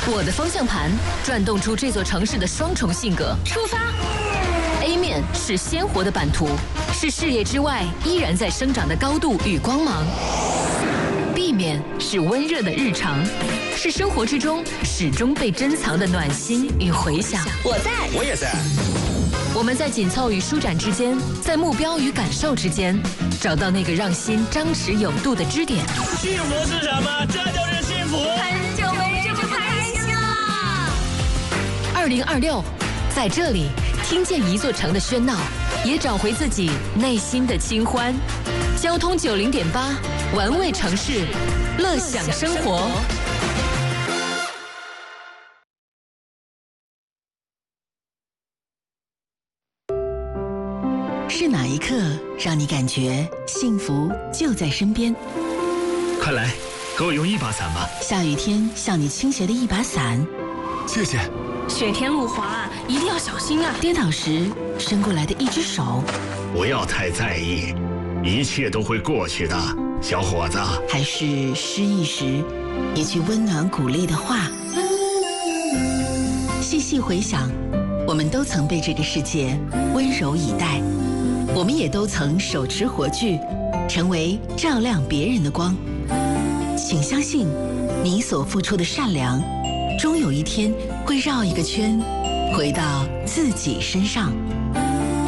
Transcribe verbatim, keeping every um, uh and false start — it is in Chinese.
我的方向盘转动出这座城市的双重性格。出发 ！A 面是鲜活的版图，是视野之外依然在生长的高度与光芒。B 面是温热的日常，是生活之中始终被珍藏的暖心与回响。 我在， 我也在。 我们在紧凑与舒展之间，在目标与感受之间，找到那个让心张弛有度的支点。 幸福是什么？这就是幸福。 很久没这么开心了。 二零二六，在这里听见一座城的喧闹，也找回自己内心的清欢。交通九零点八，玩味城市，乐享生活。 是哪一刻让你感觉幸福就在身边？ 快来，给我用一把伞吧。 下雨天向你倾斜的一把伞， 谢谢。 雪天路滑，一定要小心啊！ 跌倒时伸过来的一只手， 不要太在意，一切都会过去的，小伙子。 还是失意时一句温暖鼓励的话。细细回想，我们都曾被这个世界温柔以待，我们也都曾手持火炬，成为照亮别人的光。请相信，你所付出的善良，终有一天会绕一个圈，回到自己身上。